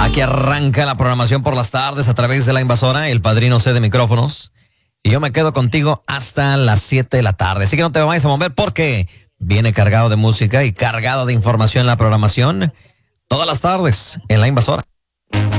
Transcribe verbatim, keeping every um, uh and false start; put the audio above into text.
Aquí arranca la programación por las tardes a través de La Invasora, el padrino C de micrófonos. Y yo me quedo contigo hasta las siete de la tarde. Así que no te vayas a mover porque viene cargado de música y cargado de información la programación todas las tardes en La Invasora.